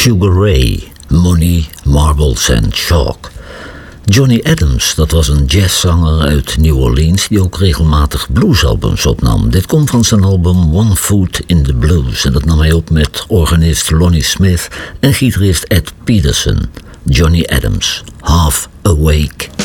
Sugar Ray, Money, Marbles and Chalk. Johnny Adams, dat was een jazzzanger uit New Orleans die ook regelmatig bluesalbums opnam. Dit komt van zijn album One Foot in the Blues en dat nam hij op met organist Lonnie Smith en gitarist Ed Peterson. Johnny Adams, Half Awake.